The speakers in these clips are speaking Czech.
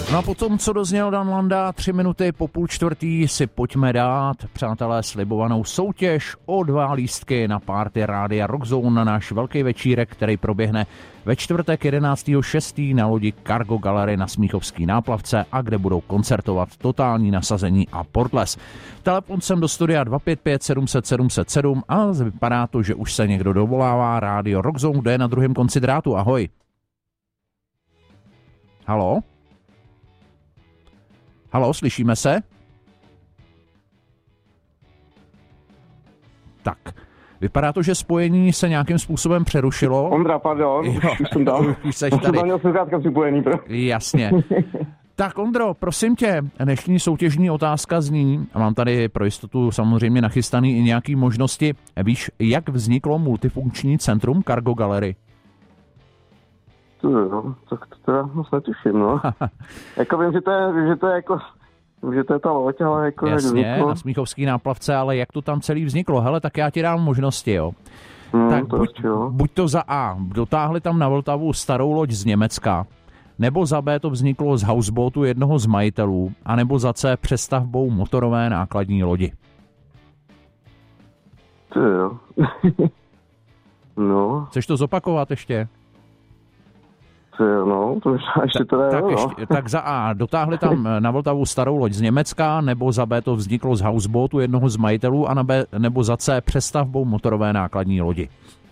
No a potom, co dozněl Dan Landa, 3 minuty po 3:30 si pojďme dát, přátelé, slibovanou soutěž o 2 lístky na party Rádia Rockzone na náš velký večírek, který proběhne ve čtvrtek 11.6. na lodi Cargo Gallery na Smíchovský náplavce a kde budou koncertovat Totální nasazení a Portles. Telefon sem do studia 255 700 707 a vypadá to, že už se někdo dovolává. Rádio Rockzone, kde je na druhém konci drátu. Ahoj. Haló? Haló, slyšíme se? Tak, vypadá to, že spojení se nějakým způsobem přerušilo. Ondra, pardon, už jsem dal. Už seš tady. Měl sluchátka připojený. Jasně. Tak Ondro, prosím tě, dnešní soutěžní otázka zní, a mám tady pro jistotu samozřejmě nachystaný i nějaký možnosti. Víš, jak vzniklo multifunkční centrum Cargo Gallery? Tak to teda moc netuším, no. Jako vím, že to je ta loď, ale jako jasně, na Smíchovský náplavce, ale jak to tam celý vzniklo? Hele, tak já ti dám možnosti, jo. Tak buď to za A, dotáhli tam na Vltavu starou loď z Německa, nebo za B to vzniklo z houseboatu jednoho z majitelů, anebo za C přestavbou motorové nákladní lodi. Jo. No. Chceš to zopakovat ještě? No, to ještě teda tak za A, dotáhli tam na Vltavu starou loď z Německa, nebo za B to vzniklo z houseboatu jednoho z majitelů, a nebo za C přestavbou motorové nákladní lodi.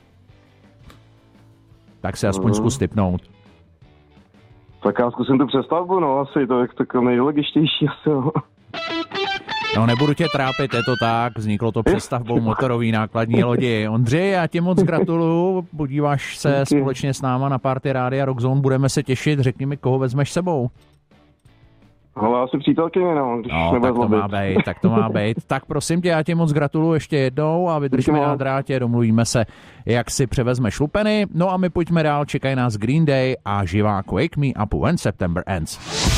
Tak se aspoň zkus tipnout. Tak já zkusím tu přestavbu, no, asi to je takový nejlogičtější asi, no. No, nebudu tě trápit, je to tak, vzniklo to přestavbou motorové nákladní lodi. Ondřej, já ti moc gratuluju, podíváš se společně s náma na party Rádia Rockzone, budeme se těšit, řekni mi, koho vezmeš sebou. Ale asi přítelkyně, no, když nebude zlobit. Tak to má být. Tak prosím tě, já ti moc gratuluju ještě jednou a vydržíme na drátě, domluvíme se, jak si převezmeš lupeny. No a my pojďme dál, čekají nás Green Day a živák Wake Me Up When September Ends.